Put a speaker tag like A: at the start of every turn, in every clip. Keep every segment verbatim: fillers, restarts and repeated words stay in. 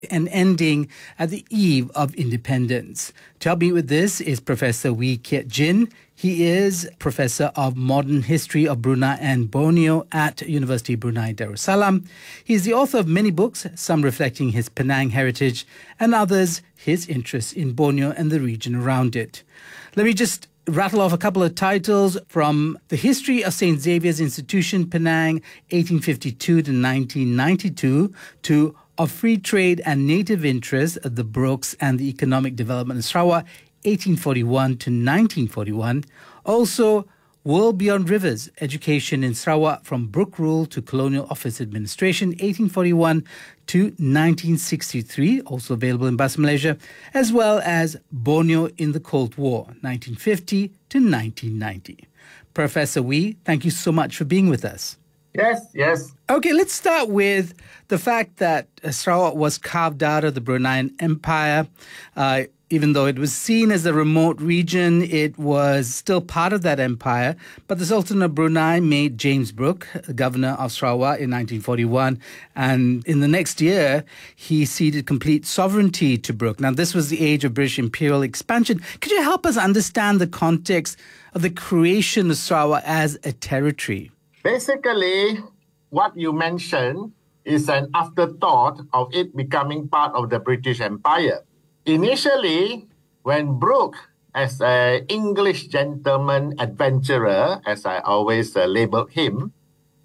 A: and ending at the eve of independence. To help me with this is Professor Wee Keat Jin. He is Professor of Modern History of Brunei and Borneo at University of Brunei Darussalam. He is the author of many books, some reflecting his Penang heritage and others his interest in Borneo and the region around it. Let me just rattle off a couple of titles from The History of Saint Xavier's Institution, Penang, eighteen fifty-two to nineteen ninety-two, to Of Free Trade and Native Interests, The Brooks and the Economic Development of Sarawak, eighteen forty-one to nineteen forty-one. Also, World Beyond Rivers, Education in Sarawak from Brooke Rule to Colonial Office Administration, eighteen forty-one to nineteen sixty-three, also available in Bahasa Malaysia, as well as Borneo in the Cold War, nineteen fifty to nineteen ninety. Professor Wee, thank you so much for being with us.
B: Yes, yes.
A: Okay, let's start with the fact that uh, Sarawak was carved out of the Bruneian Empire. Uh, even though it was seen as a remote region, it was still part of that empire. But the Sultan of Brunei made James Brooke governor of Sarawak in nineteen forty-one. And in the next year, he ceded complete sovereignty to Brooke. Now, this was the age of British imperial expansion. Could you help us understand the context of the creation of Sarawak as a territory?
B: Basically, what you mentioned is an afterthought of it becoming part of the British Empire. Initially, when Brooke, as an English gentleman adventurer, as I always uh, labeled him,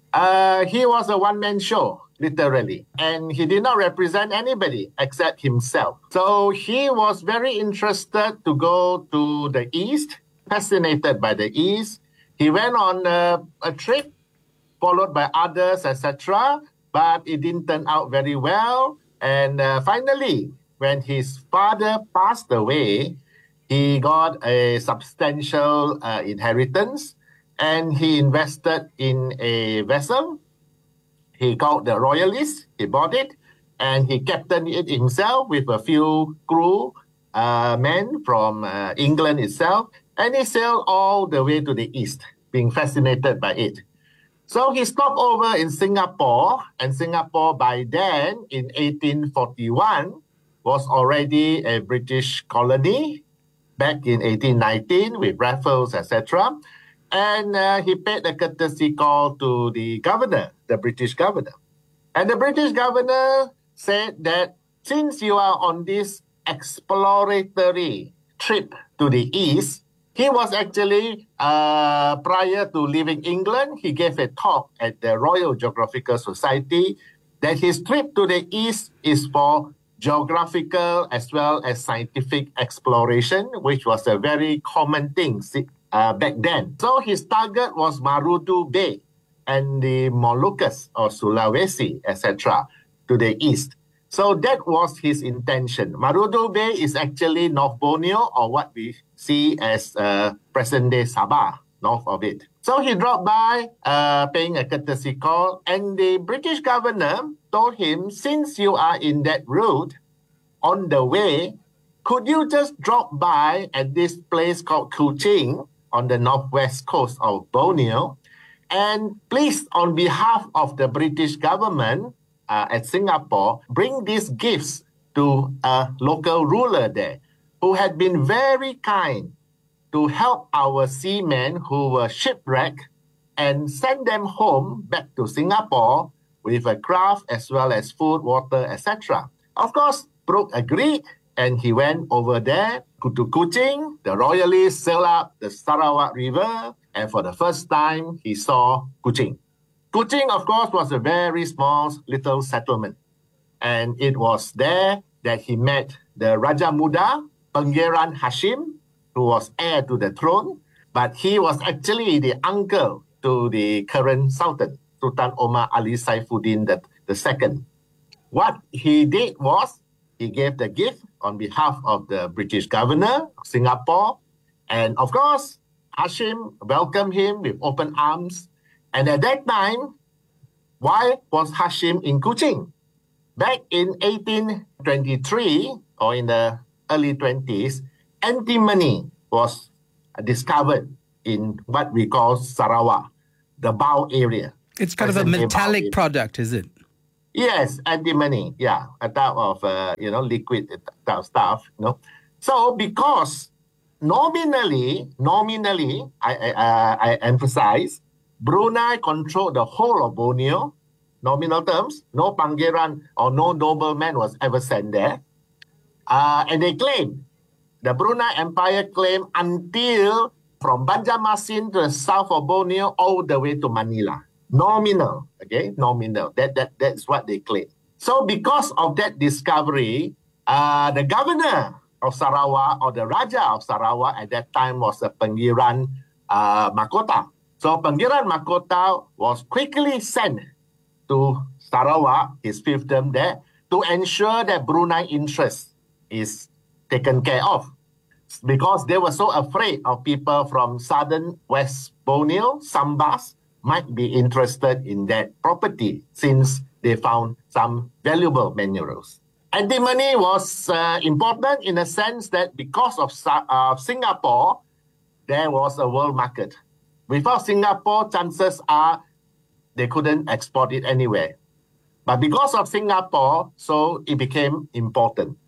B: uh, he was a one-man show, literally. And he did not represent anybody except himself. So he was very interested to go to the East, fascinated by the East. He went on a, a trip, followed by others, et cetera. But it didn't turn out very well. And uh, finally, when his father passed away, he got a substantial uh, inheritance and he invested in a vessel. He called the Royalist. He bought it and he captained it himself with a few crew uh, men from uh, England itself. And he sailed all the way to the east, being fascinated by it. So he stopped over in Singapore, and Singapore by then, in eighteen forty-one, was already a British colony back in eighteen nineteen with Raffles, et cetera. And uh, he paid a courtesy call to the governor, the British governor. And the British governor said that since you are on this exploratory trip to the east, he was actually, uh, prior to leaving England, he gave a talk at the Royal Geographical Society that his trip to the east is for geographical as well as scientific exploration, which was a very common thing uh, back then. So his target was Marudu Bay and the Moluccas or Sulawesi, et cetera, to the east. So that was his intention. Marudu Bay is actually North Borneo, or what we see as uh, present-day Sabah, north of it. So he dropped by, uh, paying a courtesy call, and the British governor told him, since you are in that route, on the way, could you just drop by at this place called Kuching on the northwest coast of Borneo, and please, on behalf of the British government, Uh, at Singapore, bring these gifts to a local ruler there who had been very kind to help our seamen who were shipwrecked and send them home back to Singapore with a craft as well as food, water, et cetera. Of course, Brooke agreed and he went over there to Kuching. The Royalists sailed up the Sarawak River, and for the first time, he saw Kuching. Kuching, of course, was a very small little settlement. And it was there that he met the Raja Muda, Pangeran Hashim, who was heir to the throne. But he was actually the uncle to the current Sultan, Sultan Omar Ali Saifuddin the Second. What he did was, he gave the gift on behalf of the British governor of Singapore. And of course, Hashim welcomed him with open arms. And at that time, why was Hashim in Kuching? Back in eighteen twenty-three, or in the early twenties, antimony was discovered in what we call Sarawak, the Bau area.
A: It's kind of a metallic product, is it?
B: Yes, anti-money. Yeah, a type of, uh, you know, liquid type of stuff. You know? So because nominally, nominally, I, I, uh, I emphasize, Brunei controlled the whole of Borneo, nominal terms. No Pangeran or no nobleman was ever sent there. Uh, and they claim, the Brunei Empire claimed until from Banjarmasin to the south of Borneo all the way to Manila. Nominal, okay, nominal. That, that, that's what they claim. So because of that discovery, uh, the governor of Sarawak or the Raja of Sarawak at that time was the Pengiran uh, Mahkota. So Pengiran Mahkota was quickly sent to Sarawak, his fiefdom there, to ensure that Brunei interest is taken care of, because they were so afraid of people from southern West Borneo, Sambas, might be interested in that property since they found some valuable minerals. Antimony was uh, important in a sense that because of uh, Singapore, there was a world market. Without Singapore, chances are they couldn't export it anywhere. But because of Singapore, so it became important.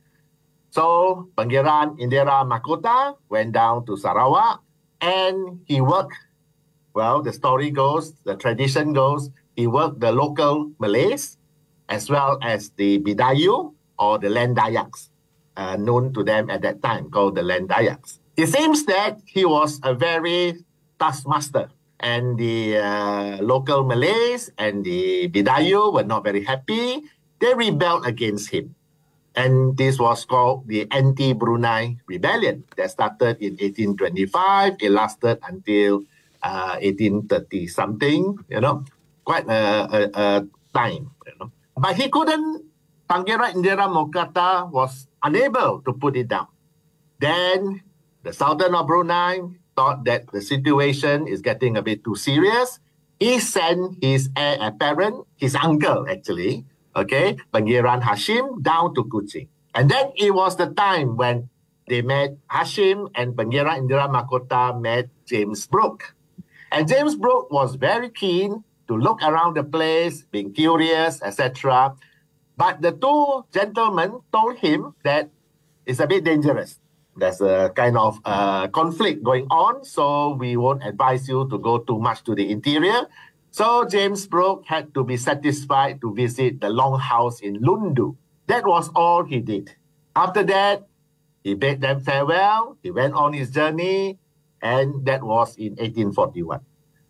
B: So Pengiran Indira Mahkota went down to Sarawak and he worked, well, the story goes, the tradition goes, he worked the local Malays as well as the Bidayu or the Land Dayaks, uh, known to them at that time, called the Land Dayaks. It seems that he was a very taskmaster, and the uh, local Malays and the Bidayu were not very happy. They rebelled against him. And this was called the Anti-Brunei Rebellion that started in eighteen twenty-five. It lasted until uh, eighteen thirty-something, you know, quite a, a, a time. You know. But he couldn't, Pangeran Indira Mahkota was unable to put it down. Then the Sultan of Brunei thought that the situation is getting a bit too serious. He sent his heir apparent, his uncle actually, okay, Pangeran Hashim, down to Kuching. And then it was the time when they met, Hashim and Pangeran Indira Mahkota met James Brooke. And James Brooke was very keen to look around the place, being curious, et cetera. But the two gentlemen told him that it's a bit dangerous. There's a kind of uh, conflict going on, so we won't advise you to go too much to the interior. So James Brooke had to be satisfied to visit the longhouse in Lundu. That was all he did. After that, he bade them farewell, he went on his journey, and that was in eighteen forty-one.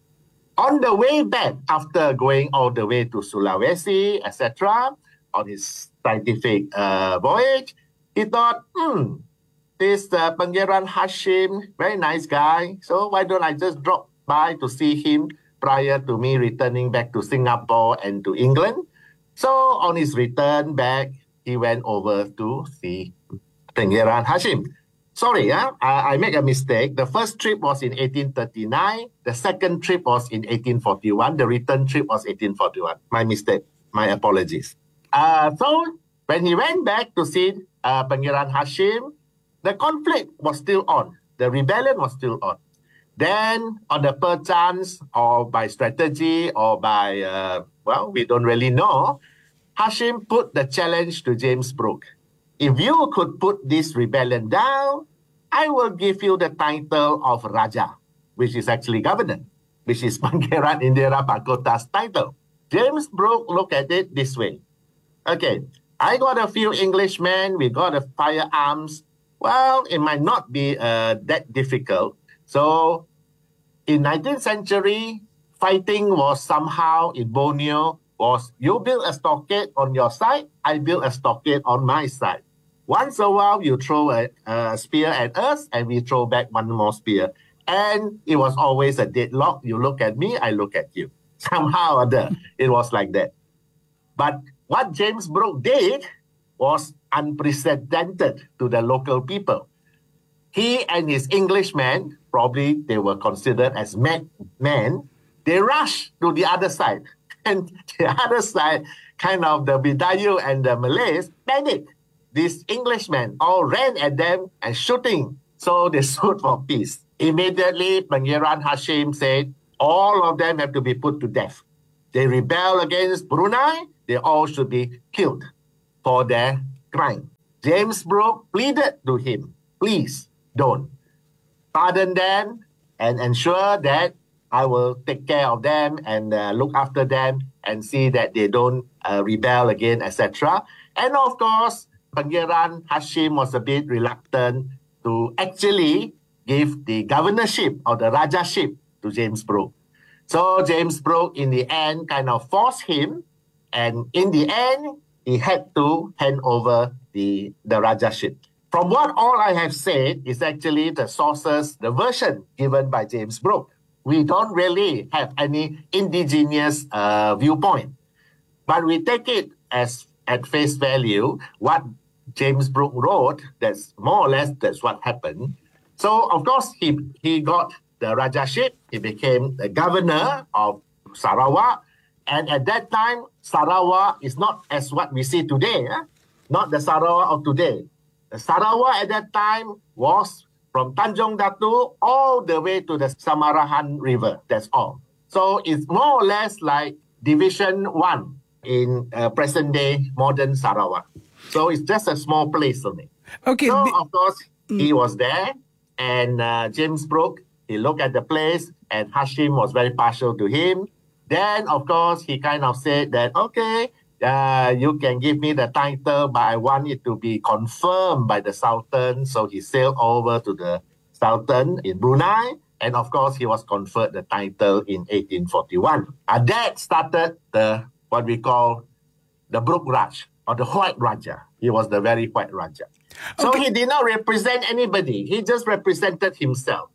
B: On the way back, after going all the way to Sulawesi, et cetera, on his scientific uh, voyage, he thought, hmm, this uh, Pangeran Hashim, very nice guy, so why don't I just drop by to see him prior to me returning back to Singapore and to England. So on his return back, he went over to see Pangeran Hashim. Sorry, huh? I, I make a mistake. The first trip was in eighteen thirty-nine. The second trip was in eighteen forty-one. The return trip was eighteen forty-one. My mistake. My apologies. Uh, so when he went back to see uh, Pangeran Hashim, the conflict was still on. The rebellion was still on. Then, on the perchance, or by strategy, or by, uh, well, we don't really know, Hashim put the challenge to James Brooke. If you could put this rebellion down, I will give you the title of Raja, which is actually governor, which is Pangeran Indira Mahkota's title. James Brooke looked at it this way. Okay, I got a few Englishmen, we got a firearms. Well, it might not be uh, that difficult. So, in nineteenth century, fighting was somehow in Borneo was you build a stockade on your side, I build a stockade on my side. Once a while, you throw a, a spear at us, and we throw back one more spear. And it was always a deadlock. You look at me, I look at you. Somehow or other, it was like that. But what James Brooke did was unprecedented to the local people. He and his Englishmen, probably they were considered as mad men, they rushed to the other side. And the other side, kind of the Bidayu and the Malays, panicked. These Englishmen all ran at them and shooting. So they sued for peace. Immediately, Pangeran Hashim said, all of them have to be put to death. They rebel against Brunei, they all should be killed for their crime. James Brooke pleaded to him, please don't. Pardon them and ensure that I will take care of them and uh, look after them and see that they don't uh, rebel again, et cetera. And of course, Pangeran Hashim was a bit reluctant to actually give the governorship or the Rajaship to James Brooke. So James Brooke, in the end, kind of forced him, and in the end, he had to hand over the, the Rajaship. From what all I have said is actually the sources, the version given by James Brooke. We don't really have any indigenous uh, viewpoint, but we take it as at face value what James Brooke wrote. That's more or less that's what happened. So of course he he got the Rajaship. He became the governor of Sarawak, and at that time Sarawak is not as what we see today. Eh? Not the Sarawak of today. The Sarawak at that time was from Tanjung Datu all the way to the Samarahan River. That's all. So it's more or less like Division One in uh, present-day modern Sarawak. So it's just a small place only.
A: Okay.
B: So
A: the-
B: of course he was there, and uh, James Brooke, he looked at the place, and Hashim was very partial to him. Then of course he kind of said that, okay, Uh, you can give me the title, but I want it to be confirmed by the Sultan. So he sailed over to the Sultan in Brunei. And of course, he was conferred the title in eighteen forty-one. And that started the what we call the Brooke Raj, or the White Raja. He was the very White Raja. So
A: Okay.
B: he did not represent anybody. He just represented himself.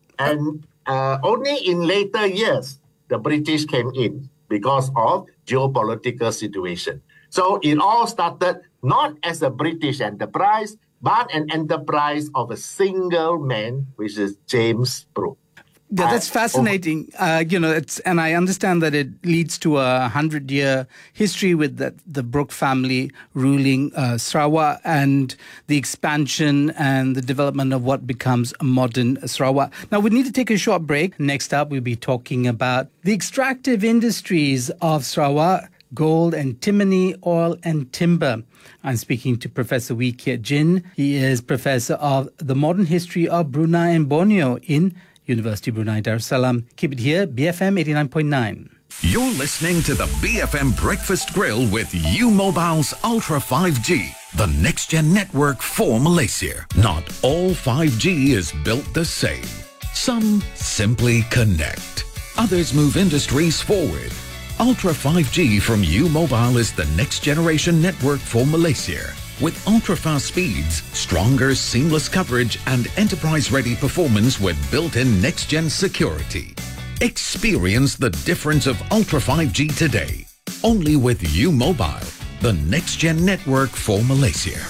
B: And uh, only in later years, the British came in because of geopolitical situation. So it all started not as a British enterprise, but an enterprise of a single man, which is James Brooke.
A: Yeah, that's
B: Uh,
A: fascinating. Uh, you know, it's and I understand that it leads to a hundred-year history with the, the Brooke family ruling uh, Sarawak and the expansion and the development of what becomes modern Sarawak. Now, we need to take a short break. Next up, we'll be talking about the extractive industries of Sarawak, gold, antimony, oil, and timber. I'm speaking to Professor Wee Kiat Jin. He is Professor of the Modern History of Brunei and Borneo in University Brunei Darussalam. Keep it here, B F M eighty-nine point nine.
C: You're listening to the B F M Breakfast Grill with U-Mobile's Ultra five G, the next-gen network for Malaysia. Not all five G is built the same. Some simply connect. Others move industries forward. Ultra five G from U-Mobile is the next-generation network for Malaysia. With ultra-fast speeds, stronger seamless coverage, and enterprise-ready performance with built-in next-gen security. Experience the difference of Ultra five G today. Only with U-Mobile, the next-gen network for Malaysia.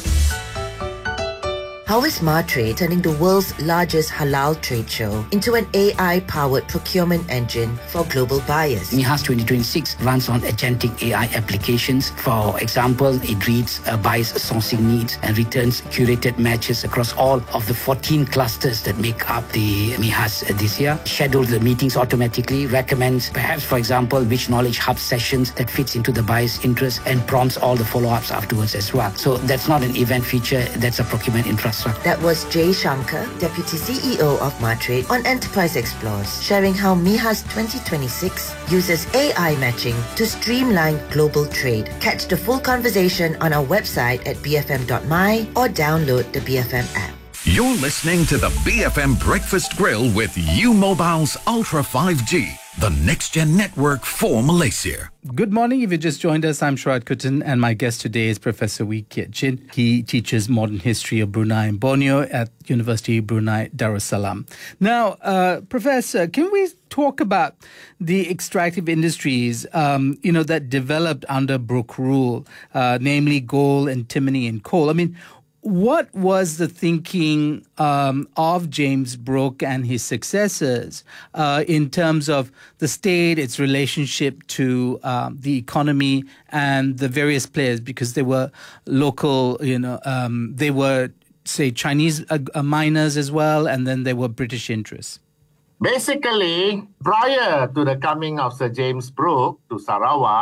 D: How is Martrade turning the world's largest halal trade show into an A I-powered procurement engine for global buyers?
E: MIHAS twenty twenty-six runs on agentic A I applications. For example, it reads a buyer's sourcing needs and returns curated matches across all of the fourteen clusters that make up the MIHAS this year. Schedules the meetings automatically, recommends perhaps, for example, which knowledge hub sessions that fits into the buyer's interest, and prompts all the follow-ups afterwards as well. So that's not an event feature, that's a procurement infrastructure.
D: That was Jay Shankar, Deputy C E O of Martrade, on Enterprise Explores, sharing how MIHAS twenty twenty-six uses A I matching to streamline global trade. Catch the full conversation on our website at b f m dot m y or download the B F M app.
C: You're listening to the B F M Breakfast Grill with U-Mobile's Ultra five G, the next-gen network for Malaysia.
A: Good morning. If you just joined us, I'm Sharad Kutan, and my guest today is Professor Wee Kiat Jin. He teaches modern history of Brunei and Borneo at University Brunei Darussalam. Now, uh, Professor, can we talk about the extractive industries, um, you know, that developed under Brooke rule, uh, namely gold, antimony, and coal? I mean, what was the thinking um, of James Brooke and his successors uh, in terms of the state, its relationship to um, the economy and the various players? Because they were local, you know, um, they were, say, Chinese uh, uh, miners as well, and then there were British interests.
B: Basically, prior to the coming of Sir James Brooke to Sarawak,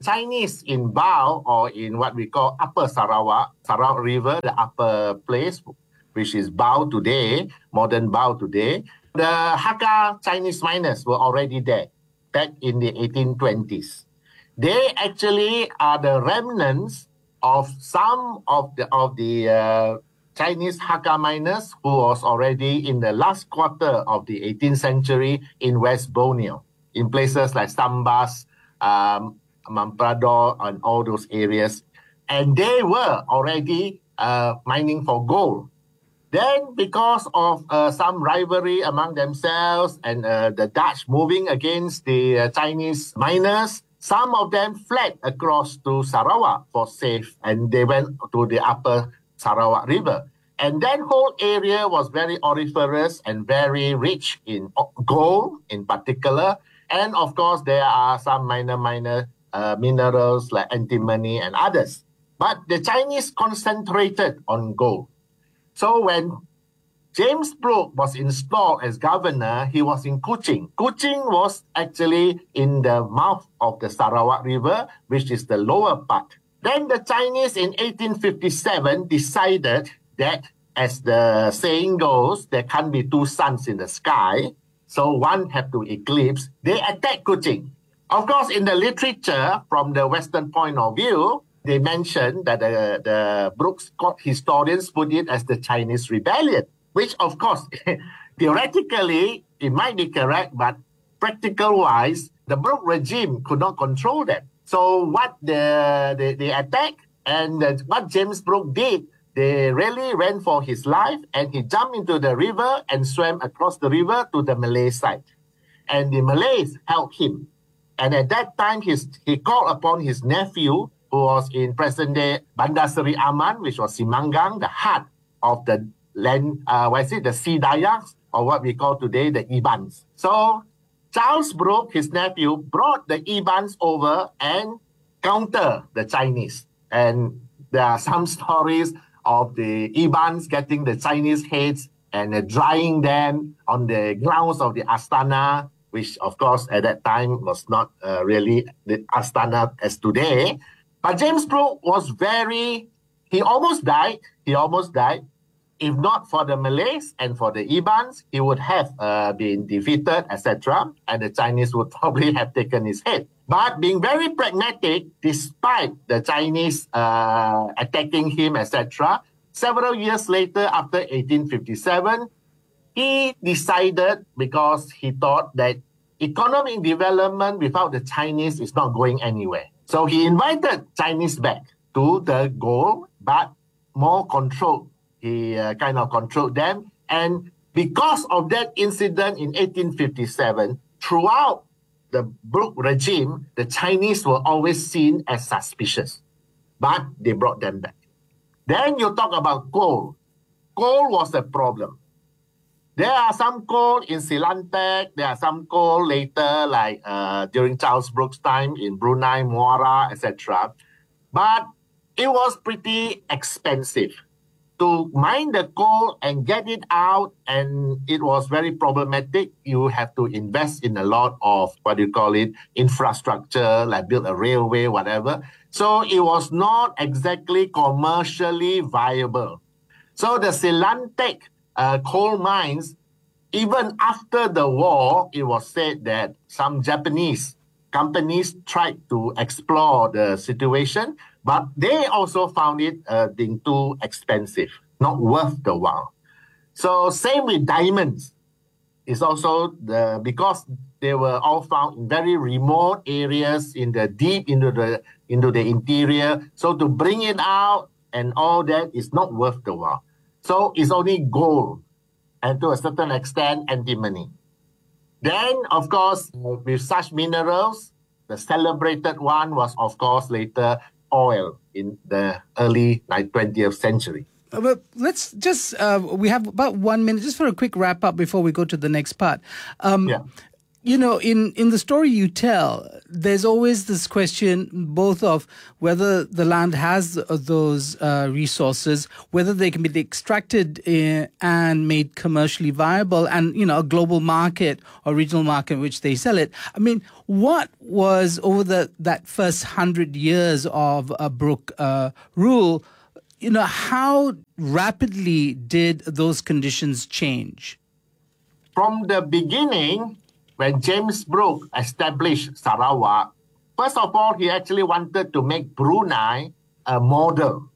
B: Chinese in Bao, or in what we call Upper Sarawak, Sarawak River, the upper place, which is Bao today, modern Bao today, the Hakka Chinese miners were already there back in the eighteen twenties. They actually are the remnants of some of the of the uh, Chinese Hakka miners who was already in the last quarter of the eighteenth century in West Borneo, in places like Sambas, um, Mamprado, and all those areas. And they were already uh, mining for gold. Then, because of uh, some rivalry among themselves and uh, the Dutch moving against the uh, Chinese miners, some of them fled across to Sarawak for safe, and they went to the upper Sarawak River. And that whole area was very auriferous and very rich in gold in particular. And of course, there are some minor, minor uh, minerals like antimony and others. But the Chinese concentrated on gold. So when James Brooke was installed as governor, he was in Kuching. Kuching was actually in the mouth of the Sarawak River, which is the lower part. Then the Chinese in eighteen fifty-seven decided that, as the saying goes, there can't be two suns in the sky, so one have to eclipse. They attacked Kuching. Of course, in the literature, from the Western point of view, they mentioned that the, the Brooks historians put it as the Chinese rebellion, which, of course, theoretically, it might be correct, but practical-wise, the Brooke regime could not control that. So what the, the, the attack and the, what James Brooke did, they really ran for his life, and he jumped into the river and swam across the river to the Malay side. And the Malays helped him. And at that time, his, he called upon his nephew, who was in present-day Bandar Seri Aman, which was Simanggang, the heart of the land, uh, what is it, the Sea Dayaks, or what we call today the Ibans. So Charles Brooke, his nephew, brought the Ibans over and counter the Chinese. And there are some stories of the Ibans getting the Chinese heads and uh, drying them on the grounds of the Astana, which, of course, at that time was not uh, really the Astana as today. But James Brooke was very, he almost died, he almost died. If not for the Malays and for the Ibans, he would have uh, been defeated, et cetera, and the Chinese would probably have taken his head. But being very pragmatic, despite the Chinese uh, attacking him, et cetera, several years later, after eighteen fifty-seven, he decided, because he thought that economic development without the Chinese is not going anywhere. So he invited Chinese back to the goal, but more controlled. He uh, kind of controlled them. And because of that incident in eighteen fifty-seven, throughout the Brooke regime, the Chinese were always seen as suspicious. But they brought them back. Then you talk about coal. Coal was a problem. There are some coal in Silantek, there are some coal later, like uh, during Charles Brooke's time in Brunei, Muara, et cetera. But it was pretty expensive to mine the coal and get it out, and it was very problematic. You have to invest in a lot of, what do you call it, infrastructure, like build a railway, whatever. So it was not exactly commercially viable. So the Silantek Uh, coal mines, even after the war, it was said that some Japanese companies tried to explore the situation, but they also found it uh, being too expensive, not worth the while. So same with diamonds. It's also the because they were all found in very remote areas, in the deep into the into the interior. So to bring it out and all that is not worth the while. So it's only gold, and to a certain extent, antimony. Then, of course, with such minerals, the celebrated one was, of course, later oil in the early twentieth century.
A: Uh, but let's just, uh, we have about one minute just for a quick wrap up before we go to the next part. Um,
B: yeah.
A: you know, in, in the story you tell, there's always this question both of whether the land has those uh, resources, whether they can be extracted uh, and made commercially viable, and, you know, a global market or regional market in which they sell it. I mean, what was over the that first hundred years of uh, Brooke uh, rule, you know, how rapidly did those conditions change?
B: From the beginning, when James Brooke established Sarawak, first of all, he actually wanted to make Brunei a model.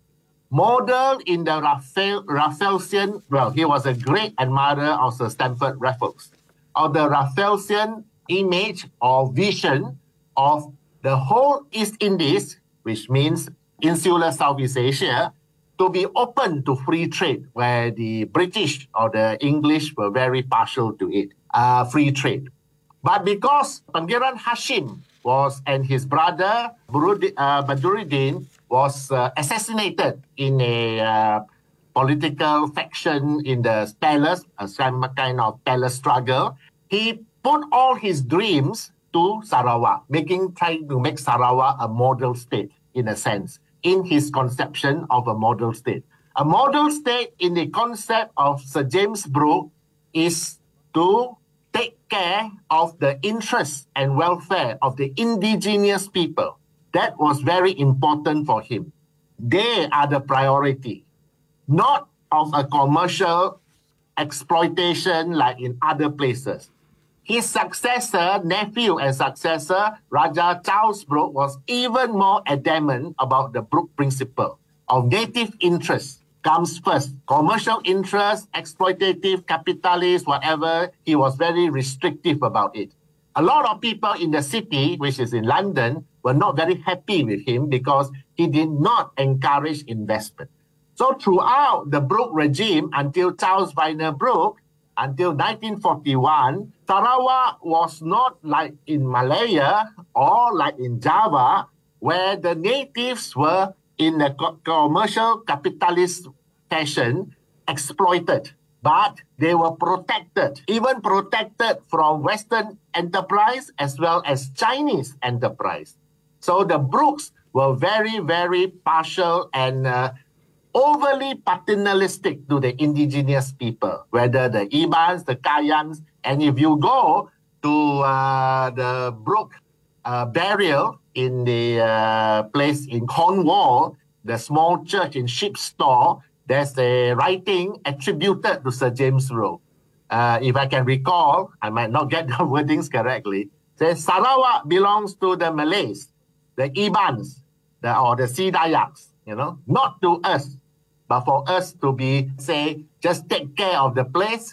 B: Model in the Raphael, Raphaelsian, well, he was a great admirer of Sir Stamford Raffles, of the Raphaelsian image or vision of the whole East Indies, which means insular Southeast Asia, to be open to free trade, where the British or the English were very partial to it, uh, free trade. But because Pangeran Hashim was and his brother Burudi, uh, Badruddin was uh, assassinated in a uh, political faction in the palace, a kind of palace struggle, he put all his dreams to Sarawak, making trying to make Sarawak a model state in a sense, in his conception of a model state. A model state in the concept of Sir James Brooke is to take care of the interests and welfare of the indigenous people. That was very important for him. They are the priority, not of a commercial exploitation like in other places. His successor, nephew and successor, Raja Charles Brooke, was even more adamant about the Brooke principle of native interests comes first. Commercial interests, exploitative, capitalist, whatever, he was very restrictive about it. A lot of people in the city, which is in London, were not very happy with him because he did not encourage investment. So throughout the Brooke regime, until Charles Vyner Brooke, until nineteen forty-one, Sarawak was not like in Malaya or like in Java, where the natives were in a co- commercial capitalist fashion exploited, but they were protected, even protected from Western enterprise as well as Chinese enterprise. So the Brookes were very, very partial and uh, overly paternalistic to the indigenous people, whether the Ibans, the Kayans, and if you go to uh, the Brooke uh, burial in the uh, place in Cornwall, the small church in Ship's Store, there's a writing attributed to Sir James Brooke. Uh, if I can recall, I might not get the wordings correctly, says Sarawak belongs to the Malays, the Ibans, the, or the Sea Dayaks, you know, not to us, but for us to be, say, just take care of the place,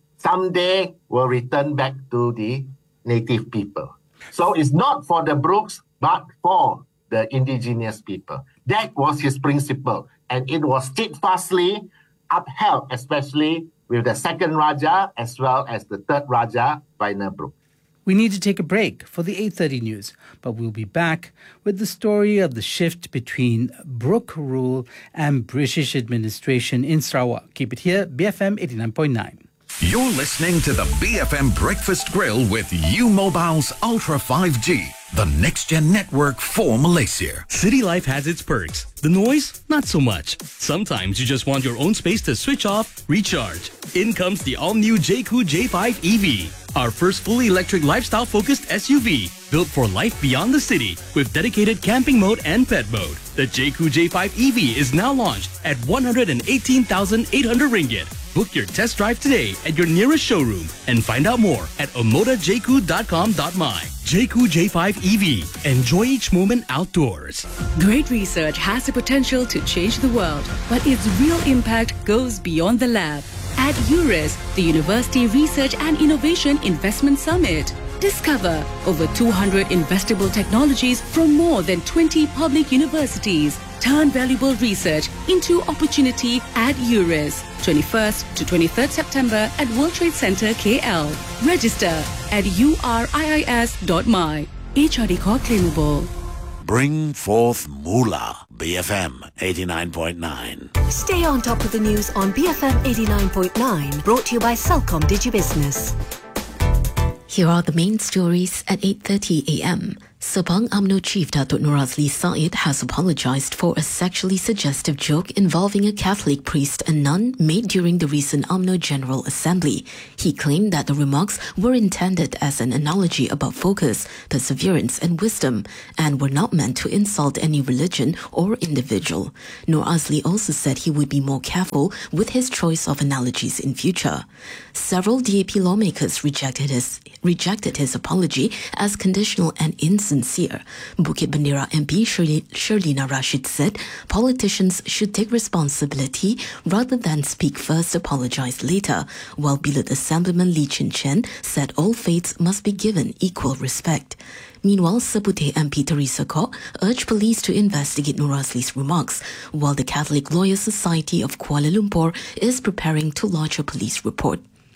B: someday we'll return back to the native people. So it's not for the Brookes, but for the indigenous people. That was his principle, and it was steadfastly upheld, especially with the second Raja as well as the third Raja, Vyner Brooke.
A: We need to take a break for the eight thirty news, but we'll be back with the story of the shift between Brooke rule and British administration in Sarawak. Keep it here, B F M eighty-nine point nine.
C: You're listening to the B F M Breakfast Grill with U Mobile's Ultra five G, the next-gen network for Malaysia.
F: City life has its perks. The noise, not so much. Sometimes you just want your own space to switch off, recharge. In comes the all-new Jayco J five E V, our first fully electric lifestyle-focused S U V, built for life beyond the city with dedicated camping mode and pet mode. The Jayco J five E V is now launched at one hundred eighteen thousand eight hundred ringgit. Book your test drive today at your nearest showroom and find out more at omoda jayco dot com dot my. Jayco J five E V. Enjoy each moment outdoors.
G: Great research has the potential to change the world, but its real impact goes beyond the lab. At U R I S, the University Research and Innovation Investment Summit, discover over two hundred investable technologies from more than twenty public universities. Turn valuable research into opportunity at U R I S. twenty-first to twenty-third September at World Trade Center K L. Register at u r i i s dot m y. H R D Core claimable.
H: Bring forth Moolah. B F M eighty-nine point nine.
I: Stay on top of the news on B F M eighty-nine point nine. Brought to you by Celcom DigiBusiness. Here are the main stories at eight thirty a.m. Sabang U M N O Chief Datuk Nur Azli Said has apologized for a sexually suggestive joke involving a Catholic priest and nun made during the recent U M N O General Assembly. He claimed that the remarks were intended as an analogy about focus, perseverance and wisdom and were not meant to insult any religion or individual. Nur Azli also said he would be more careful with his choice of analogies in future. Several D A P lawmakers rejected his, rejected his apology as conditional and insincere. Bukit Bendera M P Sherlina Rashid said politicians should take responsibility rather than speak first, apologize later, while Billit Assemblyman Lee Chin Chen said all faiths must be given equal respect. Meanwhile, Seputeh M P Teresa Kok urged police to investigate Nur Azli's remarks, while the Catholic Lawyer Society of Kuala Lumpur is preparing to lodge a police report.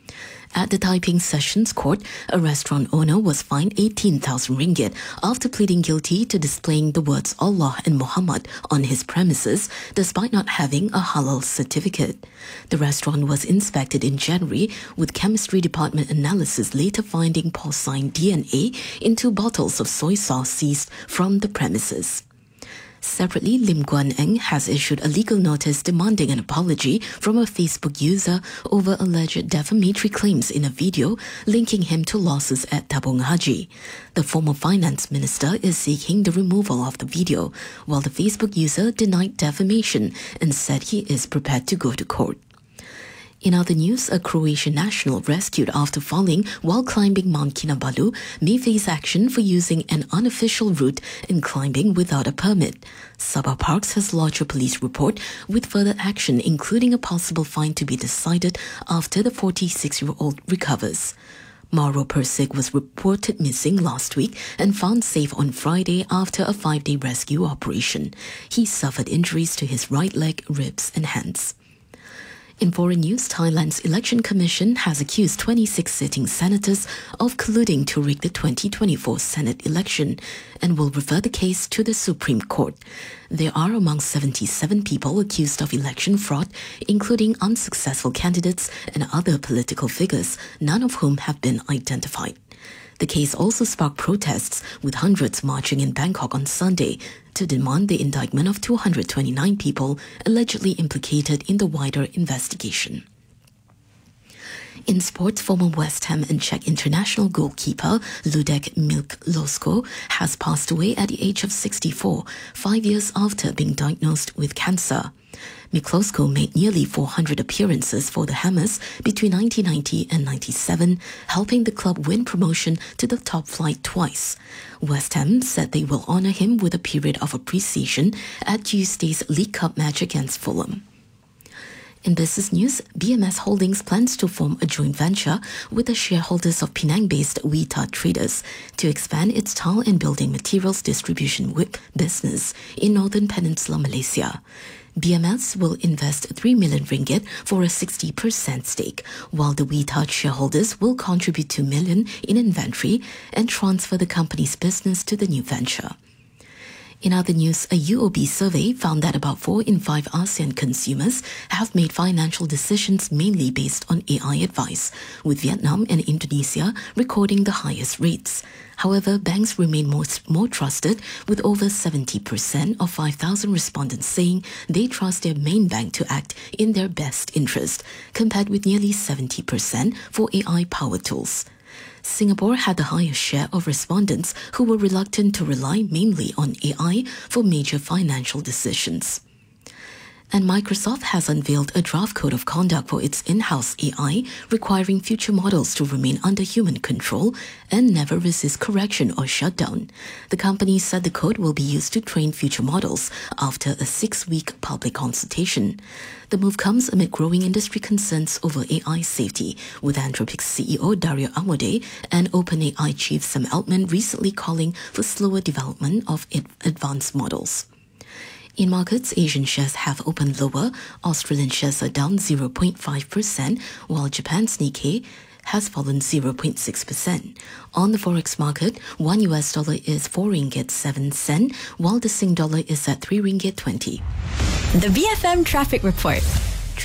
I: At the Taiping Sessions Court, a restaurant owner was fined eighteen thousand ringgit after pleading guilty to displaying the words Allah and Muhammad on his premises despite not having a halal certificate. The restaurant was inspected in January, with chemistry department analysis later finding porcine D N A in two bottles of soy sauce seized from the premises. Separately, Lim Guan Eng has issued a legal notice demanding an apology from a Facebook user over alleged defamatory claims in a video linking him to losses at Tabung Haji. The former finance minister is seeking the removal of the video, while the Facebook user denied defamation and said he is prepared to go to court. In other news, a Croatian national rescued after falling while climbing Mount Kinabalu may face action for using an unofficial route and climbing without a permit. Sabah Parks has lodged a police report with further action, including a possible fine to be decided after the forty-six-year-old recovers. Mauro Persig was reported missing last week and found safe on Friday after a five-day rescue operation. He suffered injuries to his right leg, ribs and hands. In foreign news, Thailand's Election Commission has accused twenty-six sitting senators of colluding to rig the twenty twenty-four Senate election and will refer the case to the Supreme Court. There are among seventy-seven people accused of election fraud, including unsuccessful candidates and other political figures, none of whom have been identified. The case also sparked protests, with hundreds marching in Bangkok on Sunday to demand the indictment of two hundred twenty-nine people allegedly implicated in the wider investigation. In sports, former West Ham and Czech international goalkeeper Ludek Miklosko has passed away at the age of sixty-four, five years after being diagnosed with cancer. Miklosko made nearly four hundred appearances for the Hammers between nineteen ninety and ninety-seven, helping the club win promotion to the top flight twice. West Ham said they will honour him with a period of appreciation at Tuesday's League Cup match against Fulham. In business news, B M S Holdings plans to form a joint venture with the shareholders of Penang-based Wita Traders to expand its tile and building materials distribution business in Northern Peninsula Malaysia. B M S will invest three million ringgit for a sixty percent stake, while the Wita shareholders will contribute two million in inventory and transfer the company's business to the new venture. In other news, a U O B survey found that about four in five ASEAN consumers have made financial decisions mainly based on A I advice, with Vietnam and Indonesia recording the highest rates. However, banks remain more, more trusted, with over seventy percent of five thousand respondents saying they trust their main bank to act in their best interest, compared with nearly seventy percent for A I power tools. Singapore had the highest share of respondents who were reluctant to rely mainly on A I for major financial decisions. And Microsoft has unveiled a draft code of conduct for its in-house A I, requiring future models to remain under human control and never resist correction or shutdown. The company said the code will be used to train future models after a six-week public consultation. The move comes amid growing industry concerns over A I safety, with Anthropic's C E O Dario Amodei and OpenAI chief Sam Altman recently calling for slower development of advanced models. In markets, Asian shares have opened lower. Australian shares are down zero point five percent, while Japan's Nikkei has fallen zero point six percent. On the forex market, one U S dollar is four ringgit seven cent, while the Sing dollar is at three ringgit twenty.
J: The B F M Traffic Report.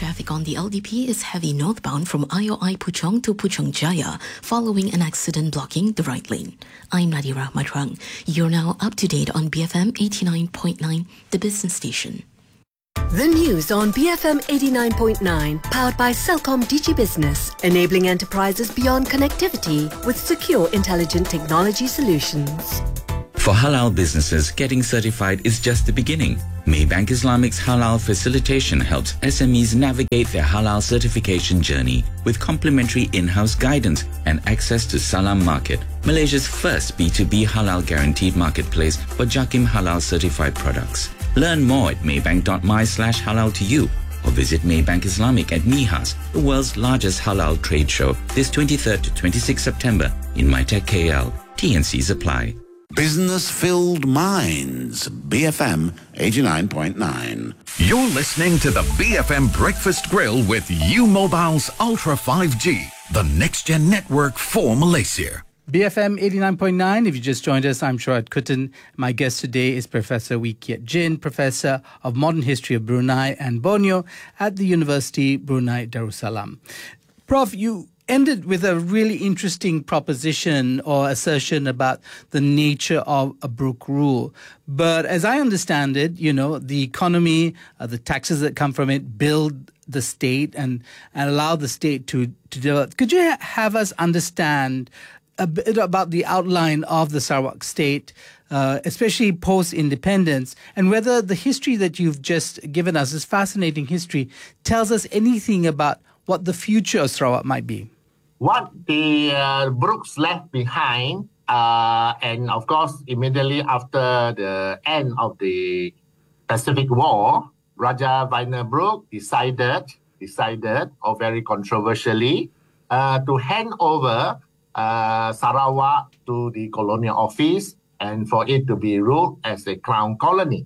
I: traffic on the L D P is heavy northbound from I O I Puchong to Puchong Jaya following an accident blocking the right lane. I'm Nadira Matrang. You're now up to date on B F M eighty-nine point nine, the business station.
J: The news on B F M eighty-nine point nine, powered by Celcom Digi Business, enabling enterprises beyond connectivity with secure, intelligent technology solutions.
K: For halal businesses, getting certified is just the beginning. Maybank Islamic's halal facilitation helps S M Es navigate their halal certification journey with complimentary in-house guidance and access to Salam Market, Malaysia's first B two B halal guaranteed marketplace for Jakim halal certified products. Learn more at maybank.my slash halal to you or visit Maybank Islamic at MIHAS, the world's largest halal trade show, this twenty-third to twenty-sixth September in MyTech K L. T and Cs apply.
H: Business-filled minds. B F M eighty-nine point nine.
C: You're listening to the B F M Breakfast Grill with U Mobile's Ultra five G, the next-gen network for Malaysia.
A: B F M eighty-nine point nine. If you just joined us, I'm Shurat Kuttan. My guest today is Professor Wee Kiat Jin, Professor of Modern History of Brunei and Borneo at the University Brunei Darussalam. Prof, you ended with a really interesting proposition or assertion about the nature of a Brooke rule. But as I understand it, you know, the economy, uh, the taxes that come from it build the state and, and allow the state to, to develop. Could you have us understand a bit about the outline of the Sarawak state, uh, especially post-independence, and whether the history that you've just given us, this fascinating history, tells us anything about what the future of Sarawak might be?
B: What the uh, Brooks left behind, uh, and of course, immediately after the end of the Pacific War, Raja Vainer Brooke decided, decided, or very controversially, uh, to hand over uh, Sarawak to the Colonial Office and for it to be ruled as a Crown Colony.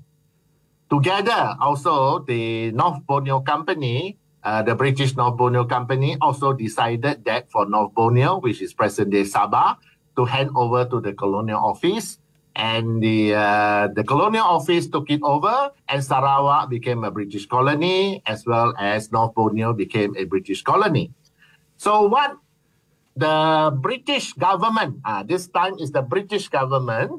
B: Together, also, the North Borneo Company, Uh, the British North Borneo Company also decided that for North Borneo, which is present-day Sabah, to hand over to the Colonial Office. And the uh, the Colonial Office took it over, and Sarawak became a British colony, as well as North Borneo became a British colony. So what the British government, uh, this time is the British government,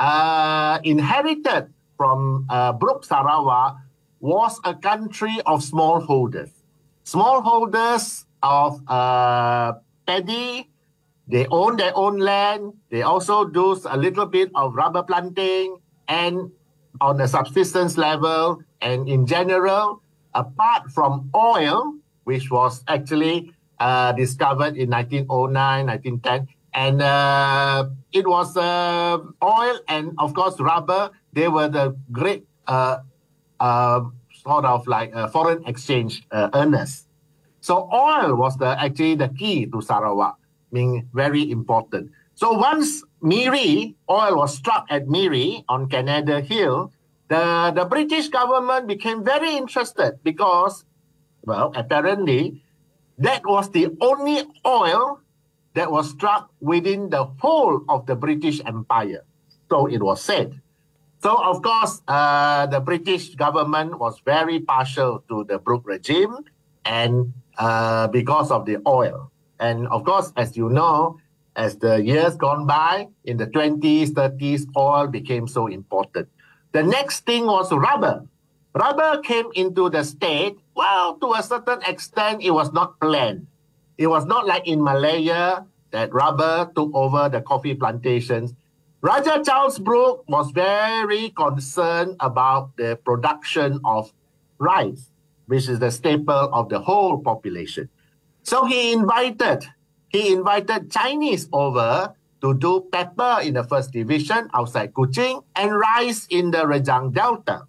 B: uh, inherited from uh, Brooke Sarawak was a country of smallholders. Smallholders of uh, paddy, they own their own land. They also do a little bit of rubber planting, and on a subsistence level, and in general, apart from oil, which was actually uh, discovered in nineteen oh nine, nineteen ten, and uh, it was uh, oil and, of course, rubber. They were the great uh, uh, sort of like uh, foreign exchange uh, earners. So oil was the actually the key to Sarawak, being very important. So once Miri, oil was struck at Miri on Canada Hill, the, the British government became very interested because, well, apparently, that was the only oil that was struck within the whole of the British Empire. So it was said. So, of course, uh, the British government was very partial to the Brooke regime, and uh, because of the oil. And, of course, as you know, as the years gone by, in the twenties, thirties, oil became so important. The next thing was rubber. Rubber came into the state. Well, to a certain extent, it was not planned. It was not like in Malaya that rubber took over the coffee plantations. Raja Charles Brooke was very concerned about the production of rice, which is the staple of the whole population. So he invited, he invited Chinese over to do pepper in the first division outside Kuching and rice in the Rejang Delta.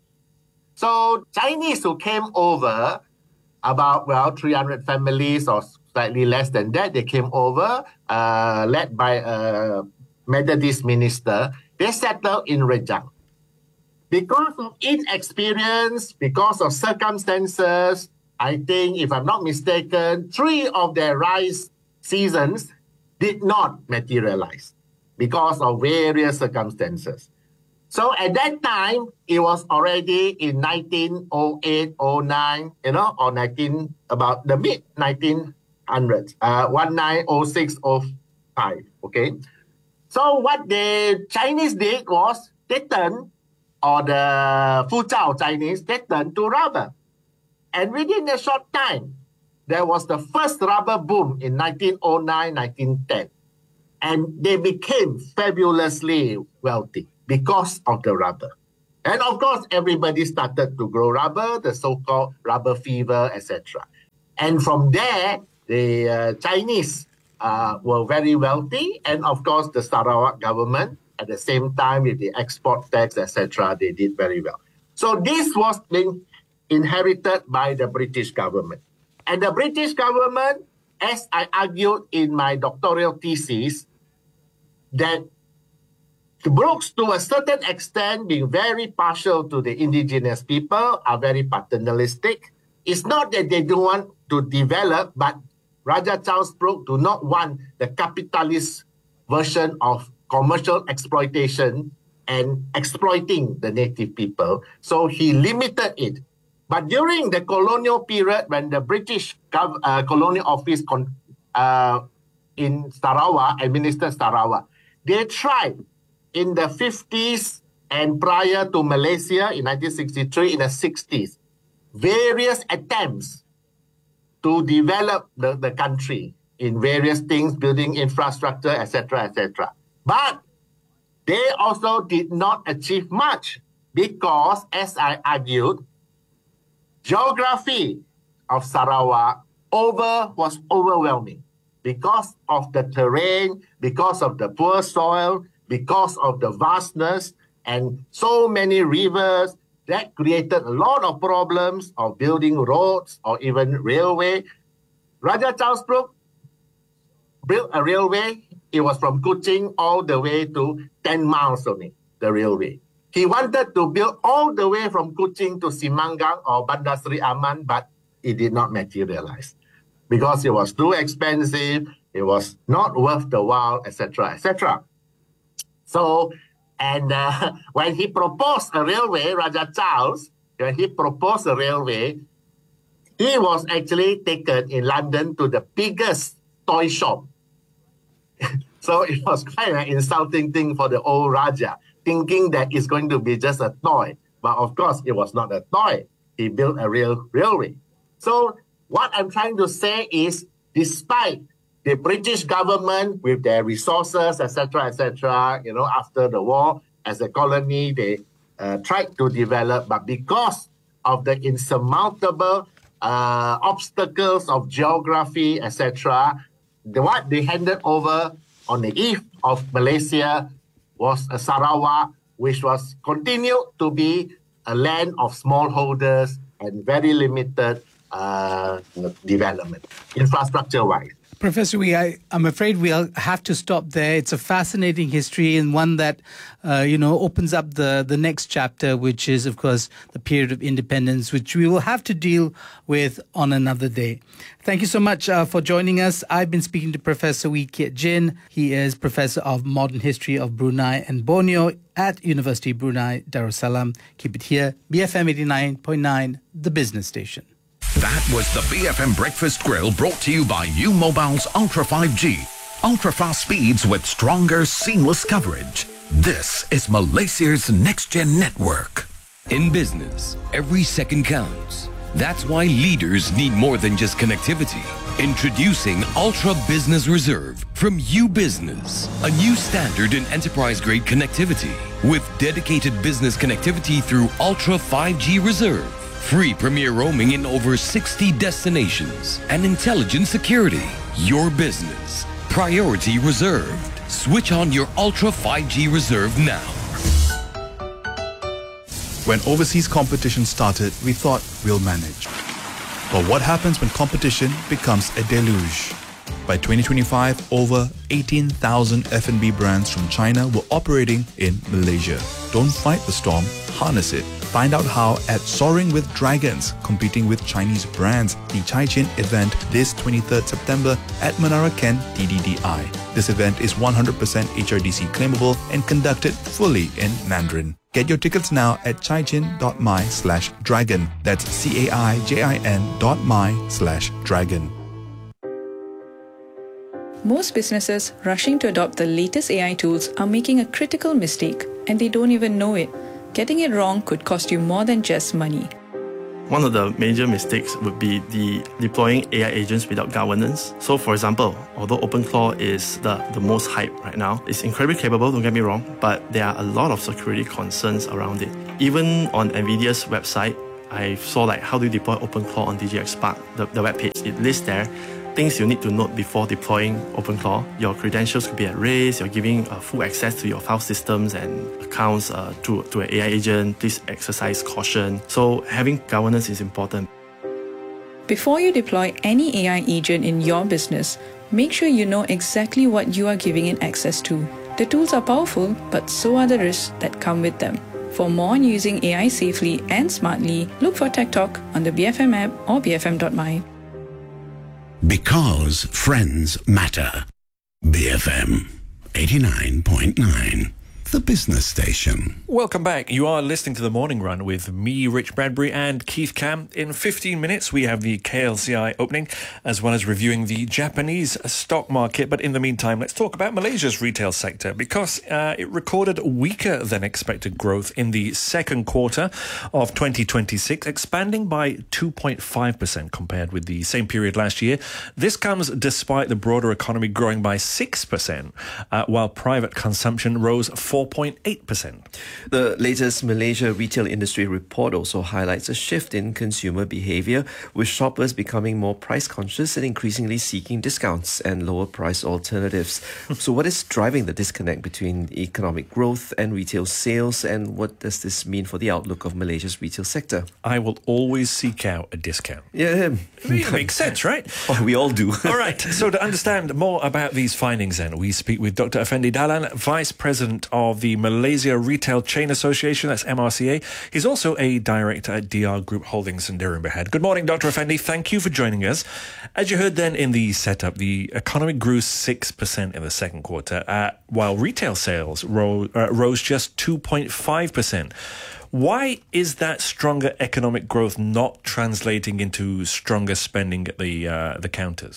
B: So Chinese who came over, about, well, three hundred families or slightly less than that, they came over, uh, led by a Methodist minister, they settled in Rejang. Because of inexperience, because of circumstances, I think, if I'm not mistaken, three of their rice seasons did not materialize because of various circumstances. So at that time, it was already in nineteen oh eight, oh nine, you know, or nineteen, about the mid nineteen hundreds, uh, nineteen oh six, oh five, okay? So what the Chinese did was they turned, or the Fuzhou Chinese, they turned to rubber. And within a short time, there was the first rubber boom in nineteen oh nine, nineteen ten. And they became fabulously wealthy because of the rubber. And of course, everybody started to grow rubber, the so-called rubber fever, et cetera. And from there, the uh, Chinese uh, were very wealthy. And of course, the Sarawak government, at the same time with the export tax, et cetera, they did very well. So this was being inherited by the British government. And the British government, as I argued in my doctoral thesis, that Brooks, to a certain extent, being very partial to the indigenous people, are very paternalistic. It's not that they don't want to develop, but Raja Charles Brooke do not want the capitalist version of commercial exploitation and exploiting the native people. So he limited it. But during the colonial period, when the British gov- uh, colonial office con- uh, in Sarawak administered Sarawak, they tried in the fifties and prior to Malaysia in nineteen sixty-three, in the sixties, various attempts to develop the, the country in various things, building infrastructure, et cetera, et cetera. But they also did not achieve much because, as I argued, geography of Sarawak over was overwhelming because of the terrain, because of the poor soil, because of the vastness and so many rivers. That created a lot of problems of building roads or even railway. Raja Charles Brooke built a railway. It was from Kuching all the way to ten miles only, the railway. He wanted to build all the way from Kuching to Simangang or Bandar Seri Aman, but it did not materialize because it was too expensive, it was not worth the while, et cetera, et cetera. So, and uh, when he proposed a railway, Raja Charles, when he proposed a railway, he was actually taken in London to the biggest toy shop. So it was quite an insulting thing for the old Raja, thinking that it's going to be just a toy. But of course, it was not a toy. He built a real railway. So what I'm trying to say is, despite the British government with their resources, et cetera, et cetera, you know, after the war, as a colony, they uh, tried to develop, but because of the insurmountable uh, obstacles of geography, et cetera, the, what they handed over on the eve of Malaysia was a Sarawak, which was continued to be a land of smallholders and very limited uh, development, infrastructure-wise.
A: Professor Wee, I, I'm afraid we'll have to stop there. It's a fascinating history and one that, uh, you know, opens up the, the next chapter, which is, of course, the period of independence, which we will have to deal with on another day. Thank you so much uh, for joining us. I've been speaking to Professor Wee Kiat Jin. He is Professor of Modern History of Brunei and Borneo at University of Brunei Darussalam. Keep it here. B F M eighty-nine point nine, the business station.
C: That was the B F M Breakfast Grill, brought to you by U Mobile's Ultra five G. Ultra fast speeds with stronger, seamless coverage. This is Malaysia's next-gen network.
L: In business, every second counts. That's why leaders need more than just connectivity. Introducing Ultra Business Reserve from U Business, a new standard in enterprise-grade connectivity with dedicated business connectivity through Ultra five G Reserve. Free premier roaming in over sixty destinations and intelligent security. Your business. Priority reserved. Switch on your Ultra five G Reserve now.
M: When overseas competition started, we thought we'll manage. But what happens when competition becomes a deluge? By twenty twenty-five, over eighteen thousand F and B brands from China were operating in Malaysia. Don't fight the storm, harness it. Find out how at Soaring with Dragons, competing with Chinese brands, the Caixin event this twenty-third September at Menara Ken T D D I. This event is one hundred percent H R D C claimable and conducted fully in Mandarin. Get your tickets now at caixin.my slash dragon. That's C-A-I-J-I-N dot my slash dragon.
N: Most businesses rushing to adopt the latest A I tools are making a critical mistake, and they don't even know it. Getting it wrong could cost you more than just money.
O: One of the major mistakes would be the deploying A I agents without governance. So for example, although OpenClaw is the, the most hype right now, it's incredibly capable, don't get me wrong, but there are a lot of security concerns around it. Even on NVIDIA's website, I saw like how do you deploy OpenClaw on D J X Spark, the, the web page. It lists there things you need to note before deploying OpenClaw. Your credentials could be at risk, you're giving uh, full access to your file systems and accounts uh, to, to an A I agent. Please exercise caution. So having governance is important.
N: Before you deploy any A I agent in your business, make sure you know exactly what you are giving it access to. The tools are powerful, but so are the risks that come with them. For more on using A I safely and smartly, look for Tech Talk on the B F M app or b f m dot m y.
H: Because friends matter. B F M eighty-nine point nine, the business station.
P: Welcome back. You are listening to The Morning Run with me, Rich Bradbury, and Keith Cam. In fifteen minutes, we have the K L C I opening, as well as reviewing the Japanese stock market. But in the meantime, let's talk about Malaysia's retail sector, because uh, it recorded weaker than expected growth in the second quarter of twenty twenty-six, expanding by two point five percent compared with the same period last year. This comes despite the broader economy growing by six percent, uh, while private consumption rose four point eight percent.
Q: The latest Malaysia Retail Industry Report also highlights a shift in consumer behaviour, with shoppers becoming more price conscious and increasingly seeking discounts and lower price alternatives. So what is driving the disconnect between economic growth and retail sales, and what does this mean for the outlook of Malaysia's retail sector?
P: I will always seek out a discount.
Q: Yeah,
P: it makes sense, right?
Q: Oh, we all do.
P: All right, so to understand more about these findings then, we speak with Doctor Effendi Dahlan, Vice President of the Malaysia Retail Chain Association, that's M R C A. He's also a director at D R Group Holdings in Durian Berhad. Good morning, Doctor Effendi. Thank you for joining us. As you heard then in the setup, the economy grew six percent in the second quarter, uh, while retail sales ro- uh, rose just two point five percent. Why is that stronger economic growth not translating into stronger spending at the uh, the counters?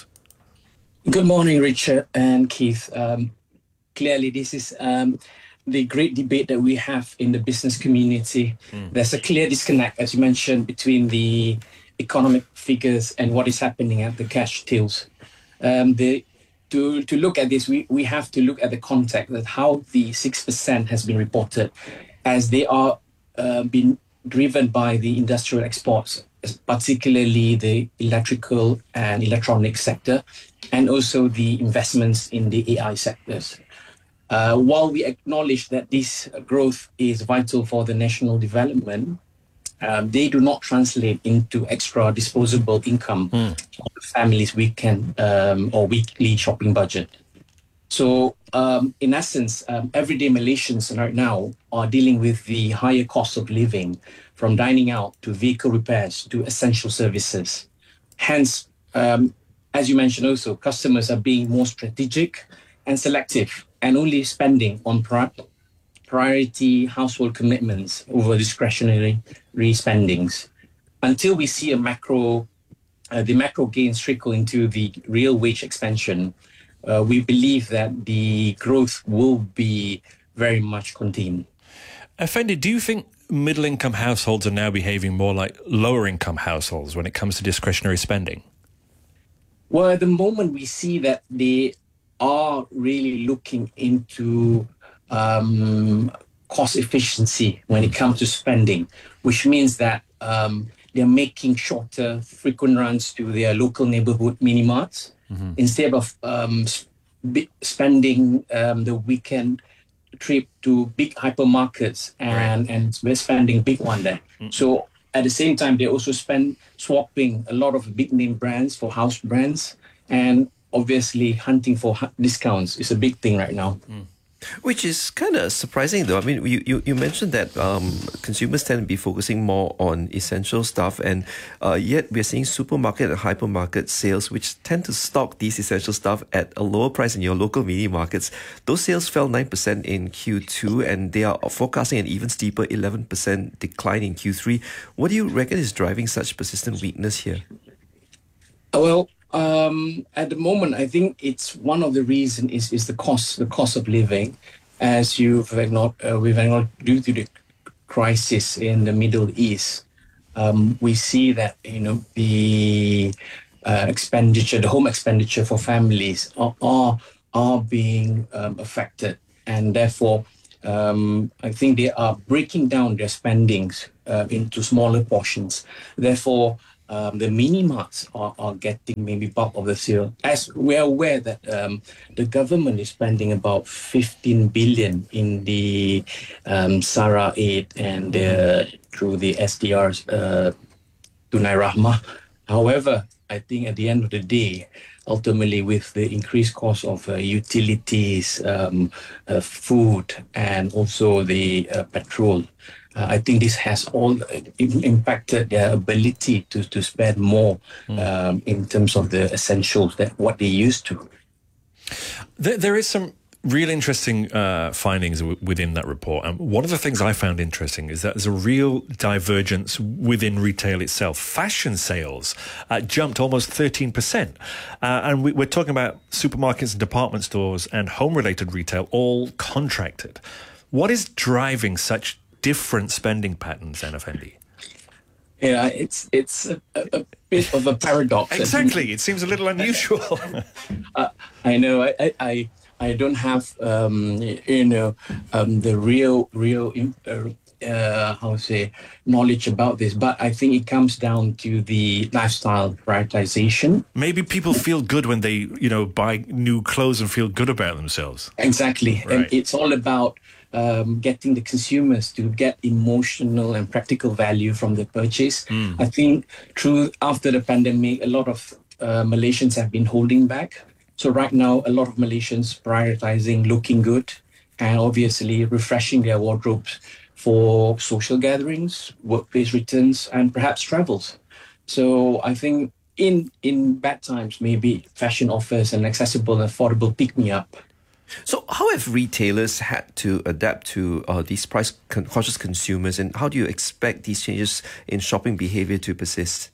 R: Good morning, Richard and Keith. Um, clearly, this is um, the great debate that we have in the business community. Mm. There's a clear disconnect, as you mentioned, between the economic figures and what is happening at the cash tills. Um, the, to, to look at this, we, we have to look at the context of how the six percent has been reported, as they are uh, being driven by the industrial exports, particularly the electrical and electronic sector, and also the investments in the A I sectors. Uh, while we acknowledge that this growth is vital for the national development, um, they do not translate into extra disposable income mm. of the family's weekend um, or weekly shopping budget. So, um, in essence, um, everyday Malaysians right now are dealing with the higher cost of living, from dining out to vehicle repairs to essential services. Hence, um, as you mentioned also, customers are being more strategic and selective, and only spending on pri- priority household commitments over discretionary spendings. Until we see a macro, uh, the macro gains trickle into the real wage expansion, uh, we believe that the growth will be very much contained.
P: Effendi, do you think middle-income households are now behaving more like lower-income households when it comes to discretionary spending?
R: Well, at the moment, we see that they are really looking into um, cost efficiency when it comes to spending, which means that um, they're making shorter, frequent runs to their local neighborhood mini-marts mm-hmm. instead of um, sp- spending um, the weekend trip to big hypermarkets and, right. and we're spending big one there. Mm-hmm. So at the same time, they also spend swapping a lot of big name brands for house brands, and obviously hunting for discounts is a big thing right now. Mm.
Q: Which is kind of surprising, though. I mean, you, you, you mentioned that um, consumers tend to be focusing more on essential stuff, and uh, yet we're seeing supermarket and hypermarket sales, which tend to stock these essential stuff at a lower price in your local mini markets. Those sales fell nine percent in Q two, and they are forecasting an even steeper eleven percent decline in Q three. What do you reckon is driving such persistent weakness here?
R: Well, Um, at the moment, I think it's one of the reasons is, is the cost, the cost of living, as you've acknowledged, uh, we've acknowledged due to the crisis in the Middle East. Um, we see that, you know, the uh, expenditure, the home expenditure for families are are, are being um, affected, and therefore, um, I think they are breaking down their spendings uh, into smaller portions. Therefore, Um, the mini marts are, are getting maybe bulk of the sale. As we are aware that um, the government is spending about fifteen billion in the um, SARA aid and uh, through the S D Rs uh, Tunai Rahmah. However, I think at the end of the day, ultimately with the increased cost of uh, utilities, um, uh, food, and also the uh, petrol, Uh, I think this has all impacted their ability to, to spend more mm. um, in terms of the essentials that what they used to.
P: There, there is some real interesting uh, findings w- within that report. And one of the things I found interesting is that there's a real divergence within retail itself. Fashion sales uh, jumped almost thirteen percent. Uh, and we, we're talking about supermarkets and department stores and home-related retail all contracted. What is driving such different spending patterns, then, Effendi?
R: Yeah, it's it's a, a bit of a paradox.
P: Exactly, it seems a little unusual.
R: uh, I know. I I I don't have um, you know um, the real real uh, uh, how to say knowledge about this, but I think it comes down to the lifestyle prioritization.
P: Maybe people feel good when they you know buy new clothes and feel good about themselves.
R: Exactly, right. And it's all about Um, getting the consumers to get emotional and practical value from the purchase. Mm. I think through after the pandemic, a lot of uh, Malaysians have been holding back. So right now, a lot of Malaysians prioritizing looking good and obviously refreshing their wardrobes for social gatherings, workplace returns, and perhaps travels. So I think in in bad times, maybe fashion offers an accessible and affordable pick-me-up.
Q: So how have retailers had to adapt to uh, these price-conscious consumers, and how do you expect these changes in shopping behavior to persist?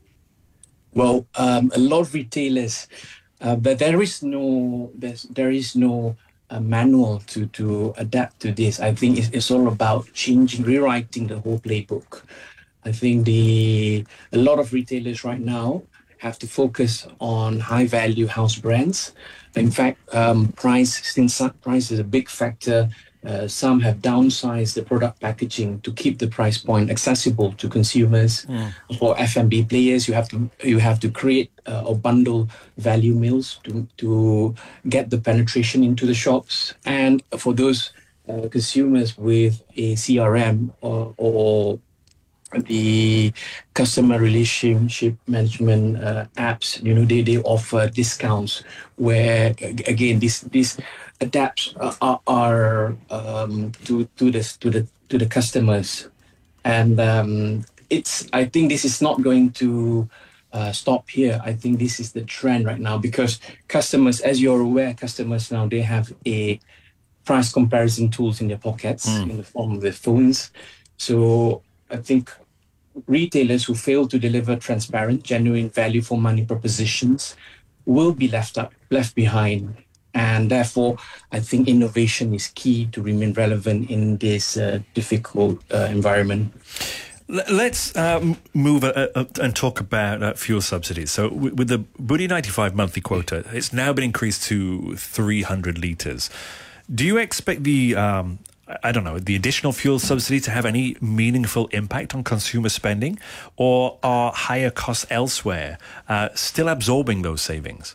R: Well, um, a lot of retailers, uh, but there is no there's, there is no uh, manual to, to adapt to this. I think it's, it's all about changing, rewriting the whole playbook. I think the a lot of retailers right now have to focus on high-value house brands. In fact, um, price, since price is a big factor, uh, some have downsized the product packaging to keep the price point accessible to consumers. Mm. For F and B players, you have to you have to create uh, or bundle value meals to to get the penetration into the shops. And for those uh, consumers with a C R M or, or the customer relationship management uh, apps, you know, they, they offer discounts where, again, this this adapts uh, are, are um, to to the to the to the customers, and um, it's. I think this is not going to uh, stop here. I think this is the trend right now because customers, as you're aware, customers now they have a price comparison tools in their pockets mm. in the form of their phones, so I think retailers who fail to deliver transparent, genuine value for money propositions will be left up, left behind. And therefore, I think innovation is key to remain relevant in this uh, difficult uh, environment.
P: Let's um, move uh, uh, and talk about uh, fuel subsidies. So w- with the Budi ninety-five monthly quota, it's now been increased to three hundred litres. Do you expect the... Um, I don't know, the additional fuel subsidy to have any meaningful impact on consumer spending, or are higher costs elsewhere uh, still absorbing those savings?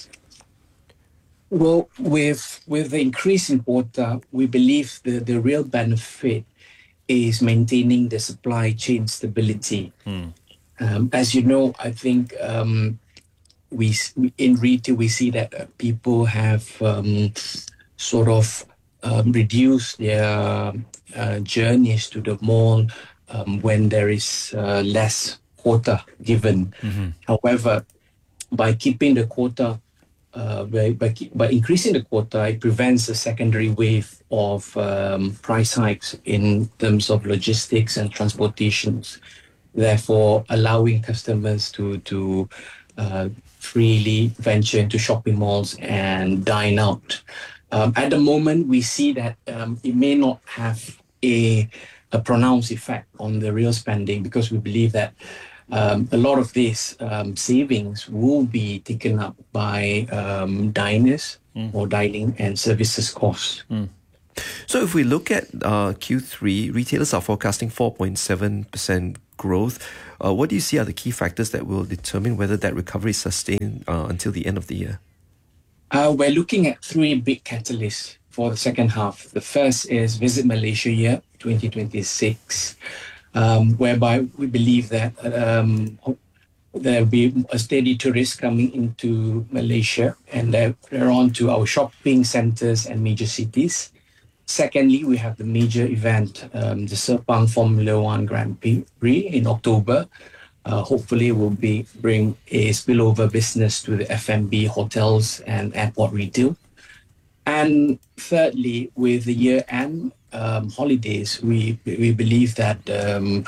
R: Well, with with the increase in quota, we believe the, the real benefit is maintaining the supply chain stability. Mm. Um, as you know, I think um, we in retail we see that uh, people have um, sort of um, reduce their uh, journeys to the mall um, when there is uh, less quota given.
P: Mm-hmm.
R: However, by keeping the quota, uh, by, by, by increasing the quota, it prevents a secondary wave of um, price hikes in terms of logistics and transportations, therefore allowing customers to, to uh, freely venture into shopping malls and dine out. Um, at the moment, we see that um, it may not have a, a pronounced effect on the real spending because we believe that um, a lot of these um, savings will be taken up by um, diners mm. or dining and services costs.
P: Mm.
Q: So if we look at uh, Q three, retailers are forecasting four point seven percent growth. Uh, what do you see are the key factors that will determine whether that recovery is sustained uh, until the end of the year?
R: Uh, we're looking at three big catalysts for the second half. The first is Visit Malaysia Year twenty twenty-six, um, whereby we believe that um, there will be a steady tourist coming into Malaysia and they're, they're on to our shopping centres and major cities. Secondly, we have the major event, um, the Sepang Formula One Grand Prix in October. Uh, hopefully, will be bring a spillover business to the F and B, hotels, and airport retail. And thirdly, with the year-end um, holidays, we we believe that um,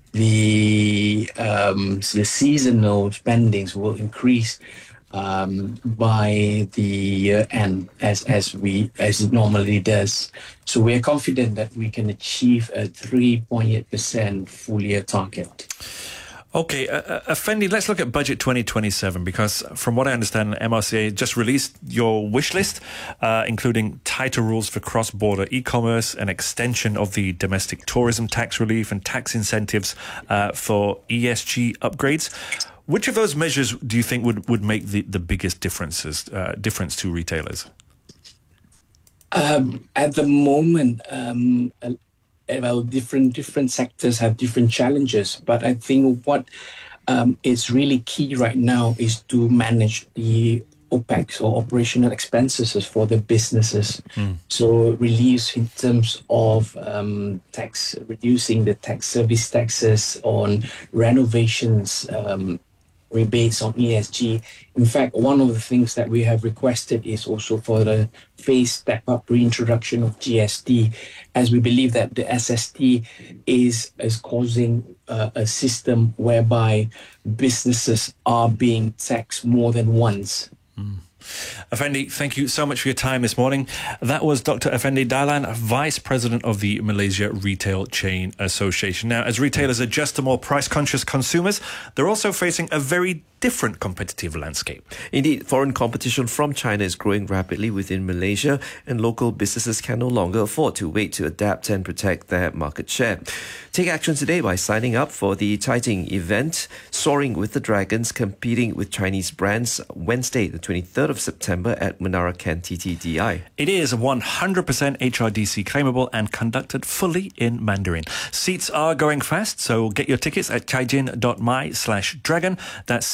R: the um, the seasonal spendings will increase um, by the year end as as we as it normally does. So we are confident that we can achieve a three point eight percent full year target.
P: Okay, uh, Effendi, let's look at Budget twenty twenty-seven because from what I understand, M R C A just released your wish list, uh, including tighter rules for cross-border e-commerce, an extension of the domestic tourism tax relief and tax incentives uh, for E S G upgrades. Which of those measures do you think would, would make the, the biggest differences uh, difference to retailers?
R: Um, at the moment, um, well, different different sectors have different challenges, but I think what um, is really key right now is to manage the OPEX or operational expenses for the businesses. Mm. So release in terms of um, tax, reducing the tax service taxes on renovations, um, rebates on E S G. In fact, one of the things that we have requested is also for the phase step-up reintroduction of G S T, as we believe that the S S T is, is causing uh, a system whereby businesses are being taxed more than once.
P: Mm. Effendi, thank you so much for your time this morning. That was Doctor Effendi Dahlan, Vice President of the Malaysia Retail Chain Association. Now, as retailers adjust to more price-conscious consumers, they're also facing a very different competitive landscape.
Q: Indeed, foreign competition from China is growing rapidly within Malaysia, and local businesses can no longer afford to wait to adapt and protect their market share. Take action today by signing up for the Taiping event, Soaring with the Dragons, competing with Chinese brands, Wednesday, the twenty-third of September at Menara Ken T T D I.
P: It is one hundred percent H R D C claimable and conducted fully in Mandarin. Seats are going fast, so get your tickets at caijin.my slash dragon. That's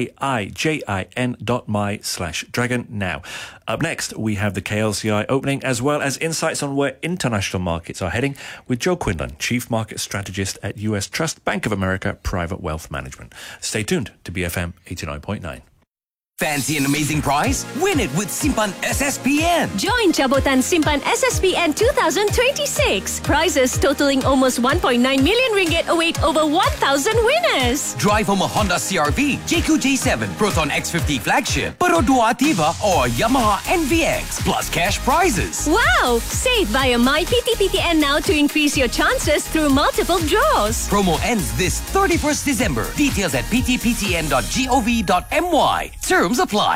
P: C-A-I-J-I-N dot my slash dragon now. Up next, we have the K L C I opening, as well as insights on where international markets are heading with Joe Quinlan, Chief Market Strategist at U S Trust Bank of America Private Wealth Management. Stay tuned to B F M eighty-nine point nine.
S: Fancy an amazing prize? Win it with Simpan S S P N.
T: Join Jabotan Simpan S S P N twenty twenty-six. Prizes totaling almost one point nine million ringgit await over one thousand winners.
S: Drive home a Honda C R V, J Q J seven, Proton X fifty flagship, Perodua Ativa, or Yamaha N V X, plus cash prizes.
T: Wow! Save via My P T P T N now to increase your chances through multiple draws.
S: Promo ends this thirty-first December. Details at p t p t n dot gov dot m y. Terms apply.